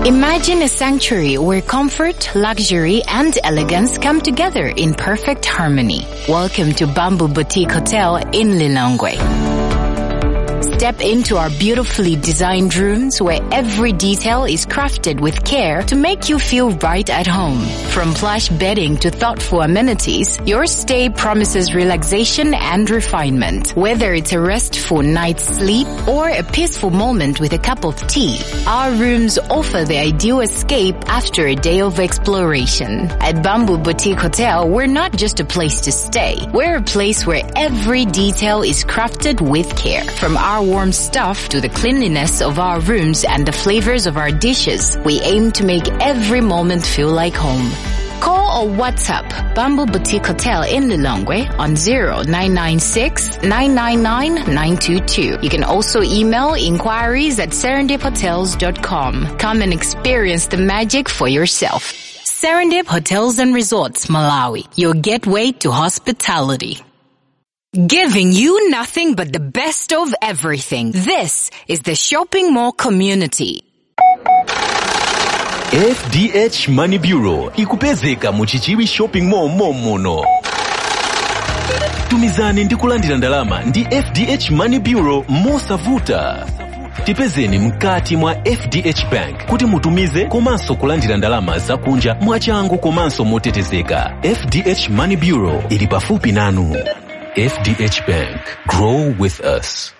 Imagine a sanctuary where comfort, luxury, and elegance come together in perfect harmony. Welcome to Bamboo Boutique Hotel in Lilongwe. Step into our beautifully designed rooms where every detail is crafted with care to make you feel right at home. From plush bedding to thoughtful amenities, your stay promises relaxation and refinement. Whether it's a restful night's sleep or a peaceful moment with a cup of tea, our rooms offer the ideal escape after a day of exploration. At Bamboo Boutique Hotel, we're not just a place to stay. We're a place where every detail is crafted with care. From our warm stuff to the cleanliness of our rooms and the flavors of our dishes, we aim to make every moment feel like home. Call or WhatsApp Bamboo Boutique Hotel in Lilongwe on 0996 999 922. You can also email inquiries at serendiphotels.com. Come and experience the magic for yourself. Serendip Hotels and Resorts, Malawi, your gateway to hospitality. Giving you nothing but the best of everything. This is the shopping mall community. FDH Money Bureau ikupezeka muchichiwi shopping mall momono. Tumizani ndi kulandira ndalama ndi FDH Money Bureau mosavuta. Tipezeni mkati mwa FDH Bank kuti mutumize komanso kulandira ndalama zakunja mwachangu komanso motetezeka. FDH Money Bureau ili pafupi nanu. FDH Bank. Grow with us.